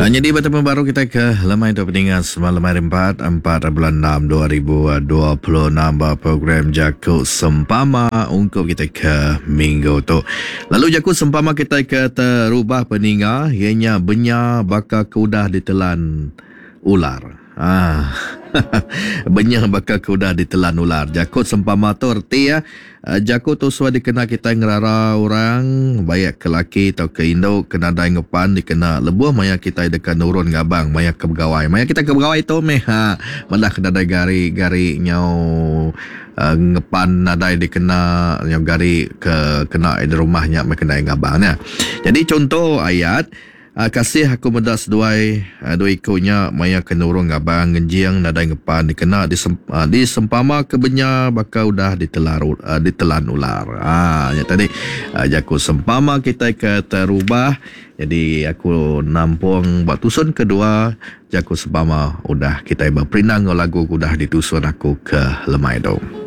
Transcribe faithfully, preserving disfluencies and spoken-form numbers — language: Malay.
jadi bertemu baru kita ke lemai itu peningkat semalam hari empat, empat bulan enam dua ribu dua puluh enam program Jakut Sempama untuk kita ke minggu tu. Lalu Jakut Sempama kita ke terubah peningkat, ianya benya bakal kudah ditelan ular. Ah. Benya bakal kuda ditelan ular. Jakut Sempama tu erti ya. Jakut tu suah dikena kita ngerara orang bayak ke laki atau ke induk kena dai ngepan dikena lebuh maya kita dekat nurun ngabang maya ke pegawai. Maya kita ke pegawai tu meh ha. Malah kena dai gari-gari nyau uh, ngepan nadai dikena nyau gari ke kena di rumahnya meh kena ngabang ya. Jadi contoh ayat Uh, kasih aku medas duai uh, dua ikunya maya kenurung abang ngenjiang nadai ngepan dikena disem, uh, disempama kebenya bakal udah ditelar uh, ditelan ular. Ah ya tadi uh, Jakut Sempama kita ke terubah. Jadi aku nampung buat tusun kedua Jakut Sempama udah kita berperinang lagu udah ditusun aku ke lemai dong.